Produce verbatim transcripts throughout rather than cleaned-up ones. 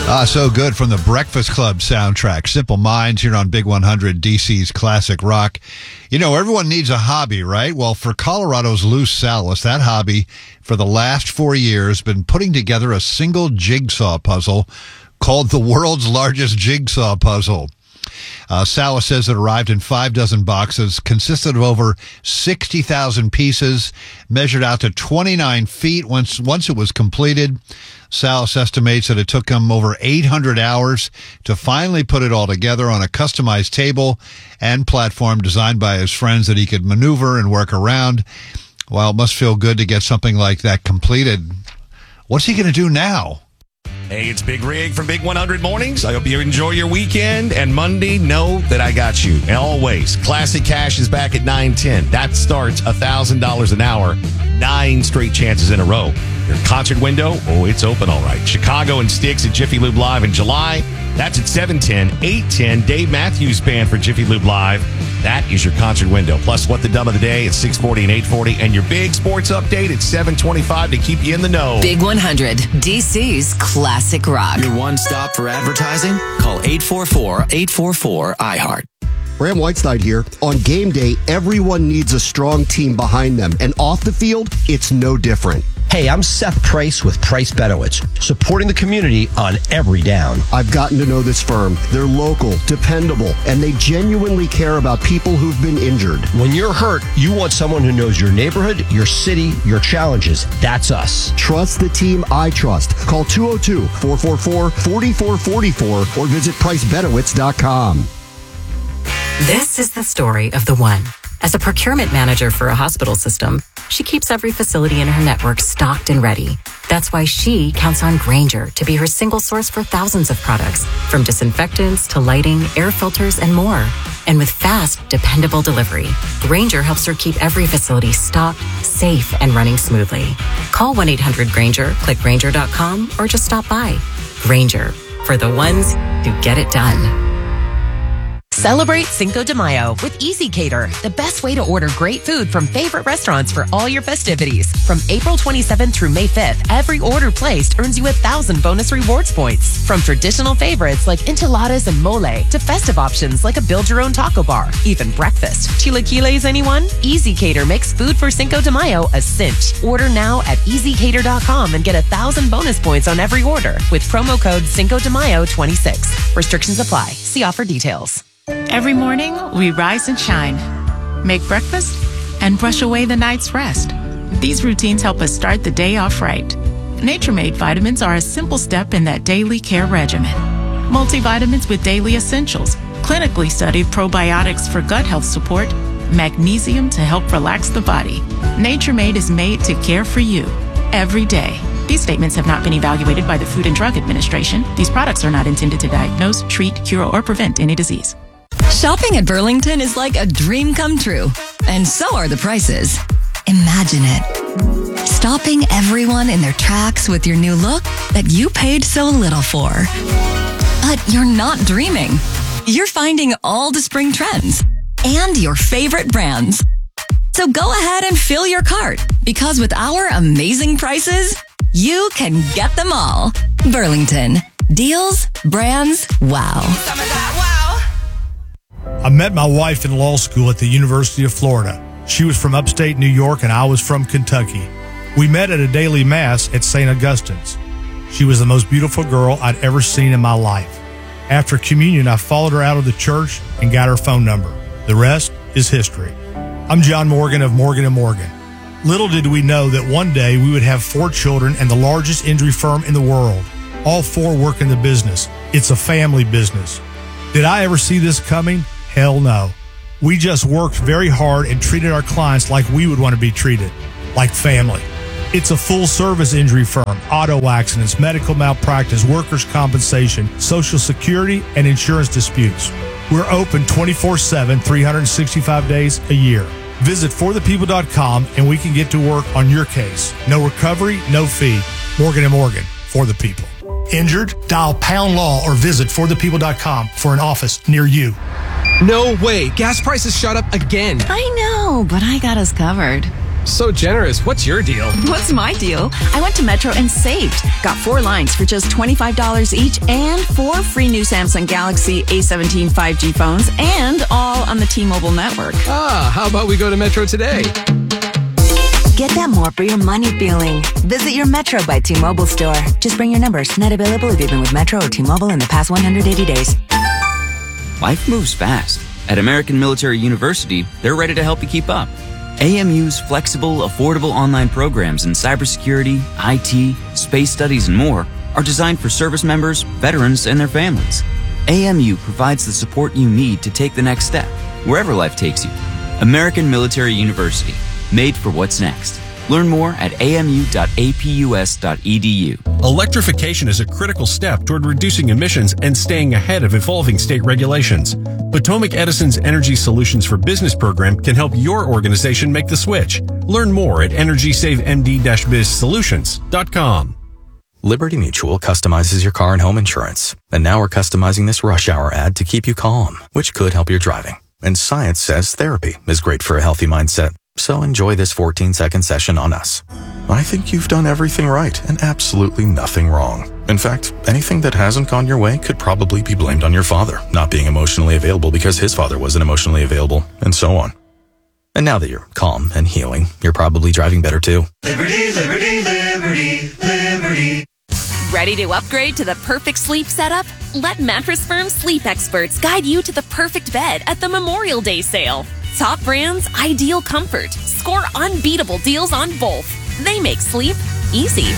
Ah, so good from the Breakfast Club soundtrack. Simple Minds here on Big one hundred, D C's classic rock. You know, everyone needs a hobby, right? Well, for Colorado's Lou Salas, that hobby for the last four years been putting together a single jigsaw puzzle called the world's largest jigsaw puzzle. Uh, Salas says it arrived in five dozen boxes, consisted of over sixty thousand pieces, measured out to twenty-nine feet once once it was completed. Salas estimates that it took him over eight hundred hours to finally put it all together on a customized table and platform designed by his friends that he could maneuver and work around. Well, it must feel good to get something like that completed. What's he going to do now? Hey, it's Big Rig from Big one hundred Mornings. I hope you enjoy your weekend. And Monday, know that I got you. And always, Classic Cash is back at nine ten. That starts one thousand dollars an hour. Nine straight chances in a row. Your concert window, oh, it's open all right. Chicago and Styx at Jiffy Lube Live in July. That's at seven ten. eight ten, Dave Matthews Band for Jiffy Lube Live. That is your concert window. Plus, What the Dumb of the Day at six forty and eight forty. And your big sports update at seven twenty-five to keep you in the know. Big one hundred, D C's classic rock. Your one stop for advertising? Call eight four four, eight four four, I heart. Bram Whiteside here. On game day, everyone needs a strong team behind them. And off the field, it's no different. Hey, I'm Seth Price with Price Benowitz, supporting the community on every down. I've gotten to know this firm. They're local, dependable, and they genuinely care about people who've been injured. When you're hurt, you want someone who knows your neighborhood, your city, your challenges. That's us. Trust the team I trust. Call two oh two, four four four, four four four four or visit price benowitz dot com. This is the story of the one. As a procurement manager for a hospital system, she keeps every facility in her network stocked and ready. That's why she counts on Grainger to be her single source for thousands of products, from disinfectants to lighting, air filters, and more. And with fast, dependable delivery, Grainger helps her keep every facility stocked, safe, and running smoothly. Call one eight hundred Grainger, click Grainger dot com, or just stop by. Grainger, for the ones who get it done. Celebrate Cinco de Mayo with Easy Cater, the best way to order great food from favorite restaurants for all your festivities. From April twenty-seventh through May fifth, every order placed earns you a thousand bonus rewards points. From traditional favorites like enchiladas and mole to festive options like a build-your-own taco bar, even breakfast. Chilaquiles, anyone? Easy Cater makes food for Cinco de Mayo a cinch. Order now at easy cater dot com and get a thousand bonus points on every order with promo code Cinco de Mayo twenty-six. Restrictions apply. See offer details. Every morning, we rise and shine, make breakfast, and brush away the night's rest. These routines help us start the day off right. Nature Made vitamins are a simple step in that daily care regimen. Multivitamins with daily essentials, clinically studied probiotics for gut health support, magnesium to help relax the body. Nature Made is made to care for you every day. These statements have not been evaluated by the Food and Drug Administration. These products are not intended to diagnose, treat, cure, or prevent any disease. Shopping at Burlington is like a dream come true. And so are the prices. Imagine it. Stopping everyone in their tracks with your new look that you paid so little for. But you're not dreaming. You're finding all the spring trends and your favorite brands. So go ahead and fill your cart, because with our amazing prices, you can get them all. Burlington. Deals, brands, wow. Some of that wow. I met my wife in law school at the University of Florida. She was from upstate New York and I was from Kentucky. We met at a daily mass at Saint Augustine's. She was the most beautiful girl I'd ever seen in my life. After communion, I followed her out of the church and got her phone number. The rest is history. I'm John Morgan of Morgan and Morgan. Little did we know that one day we would have four children and the largest injury firm in the world. All four work in the business. It's a family business. Did I ever see this coming? Hell no. We just worked very hard and treated our clients like we would want to be treated, like family. It's a full-service injury firm, auto accidents, medical malpractice, workers' compensation, Social Security, and insurance disputes. We're open twenty-four seven, three hundred sixty-five days a year. Visit for the people dot com and we can get to work on your case. No recovery, no fee. Morgan and Morgan, for the people. Injured? Dial pound law or visit for the people dot com for an office near you. No way. Gas prices shot up again. I know, but I got us covered. So generous. What's your deal? What's my deal? I went to Metro and saved. Got four lines for just twenty-five dollars each and four free new Samsung Galaxy A seventeen five G phones and all on the T-Mobile network. Ah, how about we go to Metro today? Get that more for your money feeling. Visit your Metro by T-Mobile store. Just bring your numbers. Net available if you've been with Metro or T-Mobile in the past one hundred eighty days. Life moves fast. At American Military University, they're ready to help you keep up. A M U's flexible, affordable online programs in cybersecurity, I T, space studies, and more are designed for service members, veterans, and their families. A M U provides the support you need to take the next step, wherever life takes you. American Military University, made for what's next. Learn more at a m u dot a p u s dot e d u. Electrification is a critical step toward reducing emissions and staying ahead of evolving state regulations. Potomac Edison's Energy Solutions for Business program can help your organization make the switch. Learn more at energy save m d dash biz solutions dot com. Liberty Mutual customizes your car and home insurance. And now we're customizing this rush hour ad to keep you calm, which could help your driving. And science says therapy is great for a healthy mindset. So enjoy this fourteen second session on us. I think you've done everything right and absolutely nothing wrong. In fact, anything that hasn't gone your way could probably be blamed on your father not being emotionally available because his father wasn't emotionally available, and so on. And now that you're calm and healing, you're probably driving better too. Liberty, liberty, liberty, liberty. Ready to upgrade to the perfect sleep setup? Let Mattress Firm sleep experts guide you to the perfect bed at the Memorial Day sale. Top brands, ideal comfort. Score unbeatable deals on both. They make sleep easy.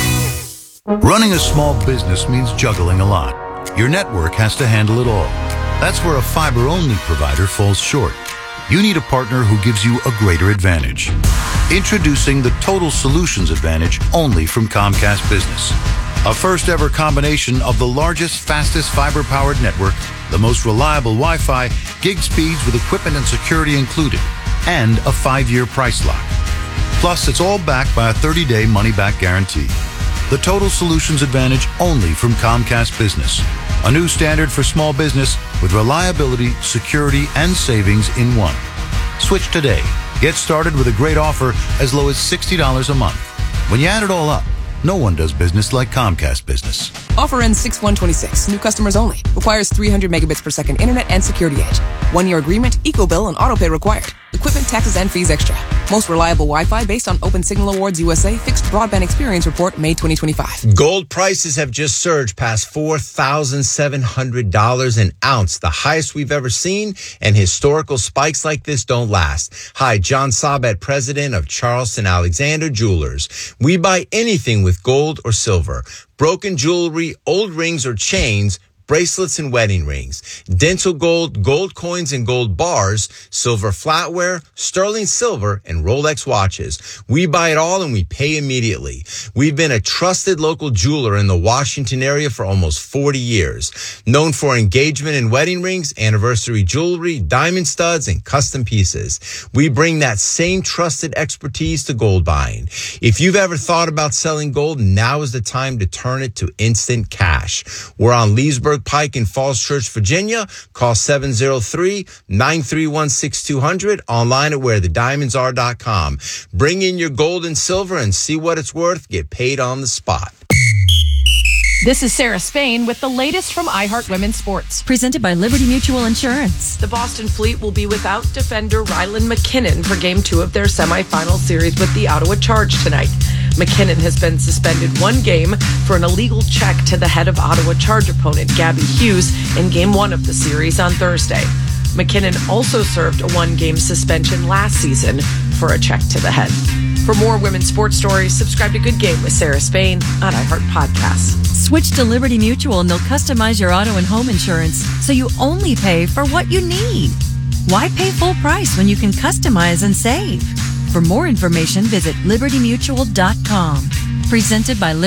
Running a small business means juggling a lot. Your network has to handle it all. That's where a fiber-only provider falls short. You need a partner who gives you a greater advantage. Introducing the Total Solutions Advantage only from Comcast Business. A first-ever combination of the largest, fastest fiber-powered network, the most reliable Wi-Fi, gig speeds with equipment and security included, and a five-year price lock. Plus, it's all backed by a thirty-day money-back guarantee. The Total Solutions Advantage only from Comcast Business. A new standard for small business with reliability, security, and savings in one. Switch today. Get started with a great offer as low as sixty dollars a month. When you add it all up, no one does business like Comcast Business. Offer ends six one twenty-six. New customers only. Requires three hundred megabits per second internet and security edge. One-year agreement, eco-bill, and autopay required. Equipment, taxes, and fees extra. Most reliable Wi-Fi based on Open Signal Awards U S A Fixed Broadband Experience Report, May twenty twenty-five. Gold prices have just surged past four thousand seven hundred dollars an ounce, the highest we've ever seen, and historical spikes like this don't last. Hi, John Sabet, president of Charleston Alexander Jewelers. We buy anything with gold or silver, broken jewelry, old rings or chains, bracelets and wedding rings, dental gold, gold coins and gold bars, silver flatware, sterling silver, and Rolex watches. We buy it all and we pay immediately. We've been a trusted local jeweler in the Washington area for almost forty years, known for engagement and wedding rings, anniversary jewelry, diamond studs, and custom pieces. We bring that same trusted expertise to gold buying. If you've ever thought about selling gold, now is the time to turn it to instant cash. We're on Leesburg Pike in Falls Church, Virginia. Call seven oh three, nine three one, six two zero zero. Online at where the diamonds are dot com. Bring in your gold and silver and see what it's worth. Get paid on the spot. This is Sarah Spain with the latest from iHeart Women's Sports. Presented by Liberty Mutual Insurance. The Boston Fleet will be without defender Rylan McKinnon for Game two of their semifinal series with the Ottawa Charge tonight. McKinnon has been suspended one game for an illegal check to the head of Ottawa Charge opponent Gabby Hughes in Game one of the series on Thursday. McKinnon also served a one-game suspension last season for a check to the head. For more women's sports stories, subscribe to Good Game with Sarah Spain on iHeart Podcasts. Switch to Liberty Mutual and they'll customize your auto and home insurance so you only pay for what you need. Why pay full price when you can customize and save? For more information, visit liberty mutual dot com. Presented by Liberty